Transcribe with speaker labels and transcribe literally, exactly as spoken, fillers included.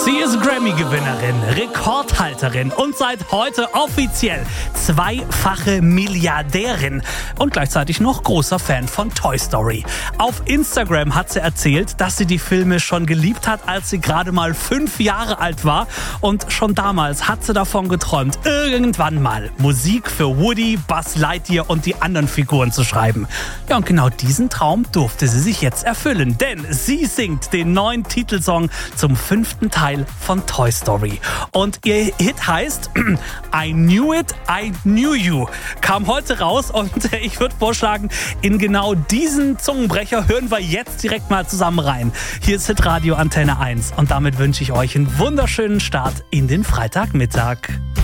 Speaker 1: Sie ist Grammy-Gewinnerin, Rekordhalterin und seit heute offiziell zweifache Milliardärin und gleichzeitig noch großer Fan von Toy Story. Auf Instagram hat sie erzählt, dass sie die Filme schon geliebt hat, als sie gerade mal fünf Jahre alt war. Und schon damals hat sie davon geträumt, irgendwann mal Musik für Woody, Buzz Lightyear und die anderen Figuren zu schreiben. Ja, und genau diesen Traum durfte sie sich jetzt erfüllen, denn sie singt den neuen Titelsong zum fünften Teil von Toy Story. Und ihr Hit heißt I Knew It, I Knew You. Kam heute raus und ich würde vorschlagen, in genau diesen Zungenbrecher hören wir jetzt direkt mal zusammen rein. Hier ist Hitradio Antenne eins und damit wünsche ich euch einen wunderschönen Start in den Freitagmittag.